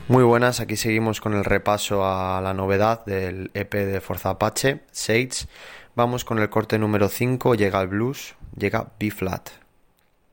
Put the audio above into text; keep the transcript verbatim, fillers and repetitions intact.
Muy buenas, aquí seguimos con el repaso a la novedad del E P de Forza Apache, Sage. Vamos con el corte número cinco, llega el blues, llega B-Flat.